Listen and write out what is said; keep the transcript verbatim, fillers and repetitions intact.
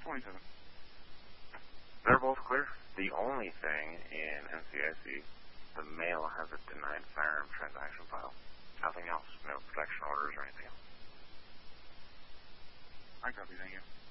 twenty-seven. They're both clear. The only thing in N C I C, the mail has a denied firearm transaction file. Nothing else. No protection orders or anything else. I copy, thank you.